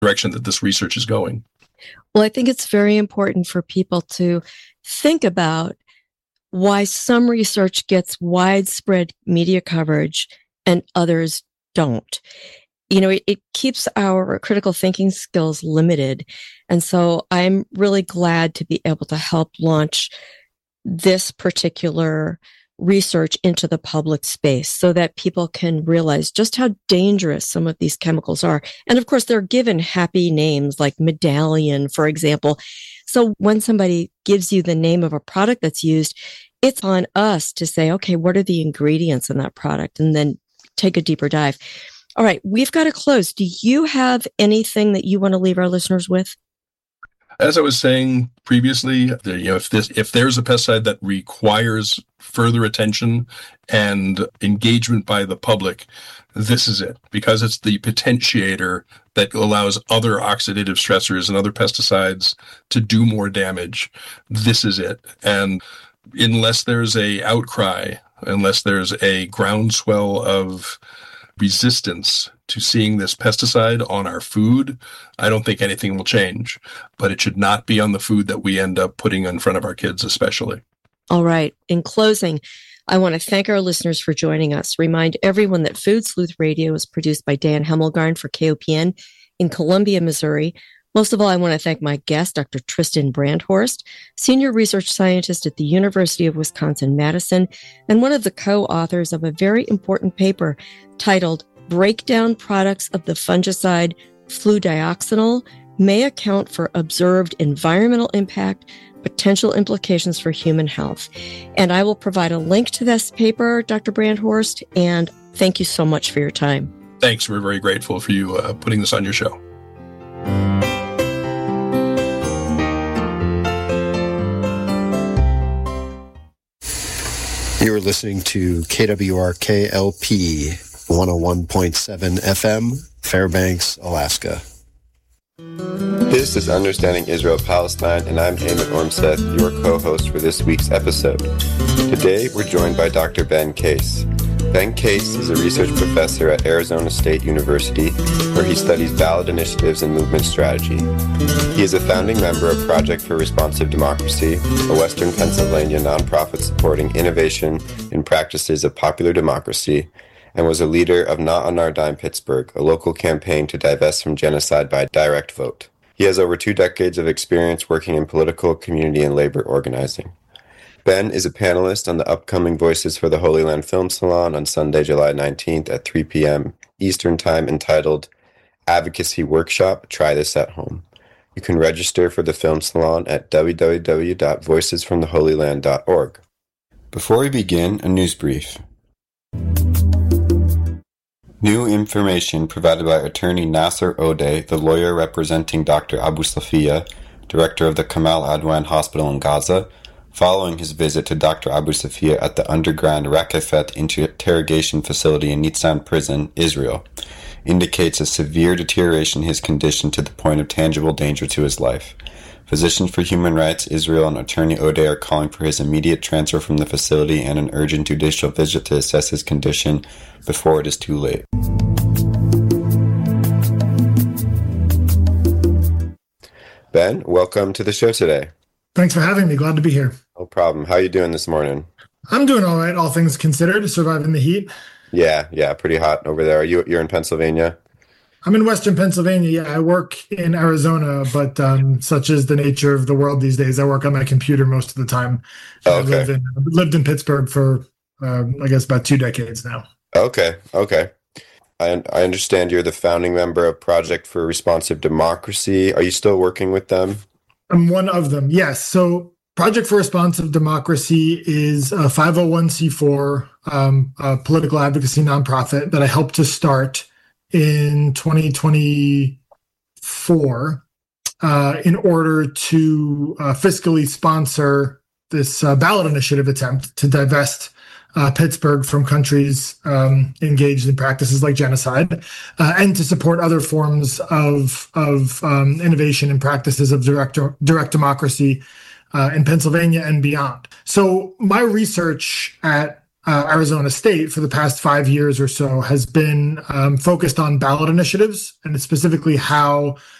direction that this research is going. Well, I think it's very important for people to think about why some research gets widespread media coverage and others don't. It keeps our critical thinking skills limited. And so I'm really glad to be able to help launch this particular research into the public space so that people can realize just how dangerous some of these chemicals are. And of course, they're given happy names like Medallion, for example. So when somebody gives you the name of a product that's used, it's on us to say, okay, what are the ingredients in that product? And then take a deeper dive. All right, we've got to close. Do you have anything that you want to leave our listeners with? As I was saying previously, if there's a pesticide that requires further attention and engagement by the public, this is it, because it's the potentiator that allows other oxidative stressors and other pesticides to do more damage. This is it. And unless there's a outcry, unless there's a groundswell of resistance to seeing this pesticide on our food, I don't think anything will change. But it should not be on the food that we end up putting in front of our kids, especially. All right. In closing, I want to thank our listeners for joining us. Remind everyone that Food Sleuth Radio is produced by Dan Hemmelgarn for KOPN in Columbia, Missouri. Most of all, I want to thank my guest, Dr. Tristan Brandhorst, Senior Research Scientist at the University of Wisconsin-Madison, and one of the co-authors of a very important paper titled Breakdown Products of the Fungicide Fludioxonil May Account for Observed Environmental Impact, Potential Implications for Human Health. And I will provide a link to this paper, Dr. Brandhorst, and thank you so much for your time. Thanks. We're very grateful for you putting this on your show. You're listening to KWRK-LP 101.7 FM, Fairbanks, Alaska. This is Understanding Israel-Palestine, and I'm Eamon Ormseth, your co-host for this week's episode. Today, we're joined by Dr. Ben Case. Ben Case is a research professor at Arizona State University, where he studies ballot initiatives and movement strategy. He is a founding member of Project for Responsive Democracy, a Western Pennsylvania nonprofit supporting innovation in practices of popular democracy, and was a leader of Not on Our Dime Pittsburgh, a local campaign to divest from genocide by direct vote. He has over 2 decades of experience working in political, community, and labor organizing. Ben is a panelist on the upcoming Voices for the Holy Land Film Salon on Sunday, July 19th at 3 p.m. Eastern Time, entitled Advocacy Workshop, Try This at Home. You can register for the film salon at www.voicesfromtheholyland.org. Before we begin, a news brief. New information provided by attorney Nasser Odeh, the lawyer representing Dr. Abu Safiya, director of the Kamal Adwan Hospital in Gaza, following his visit to Dr. Abu Safiya at the underground Rakefet interrogation facility in Nitzan prison, Israel, indicates a severe deterioration in his condition to the point of tangible danger to his life. Physicians for Human Rights Israel and attorney Odeh are calling for his immediate transfer from the facility and an urgent judicial visit to assess his condition before it is too late. Ben, welcome to the show today. Thanks for having me. Glad to be here. No problem. How are you doing this morning? I'm doing all right, all things considered, surviving the heat. Yeah, pretty hot over there. You're in Pennsylvania? I'm in Western Pennsylvania. Yeah, I work in Arizona, but such is the nature of the world these days. I work on my computer most of the time. Oh, okay. I've lived in Pittsburgh for, I guess, about 2 decades now. Okay. I understand you're the founding member of Project for Responsive Democracy. Are you still working with them? I'm one of them, yes. So Project for Responsive Democracy is a 501c4 political advocacy nonprofit that I helped to start in 2024 in order to fiscally sponsor this ballot initiative attempt to divest Pittsburgh from countries engaged in practices like genocide, and to support other forms of innovation and practices of direct democracy in Pennsylvania and beyond. So my research at Arizona State for the past 5 years or so has been focused on ballot initiatives, and specifically how